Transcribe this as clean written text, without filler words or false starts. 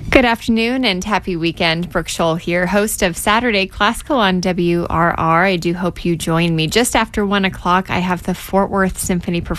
Good afternoon and happy weekend. Brooke Scholl here, host of Saturday Classical on WRR. I do hope you join me. Just after 1 o'clock, I have the Fort Worth Symphony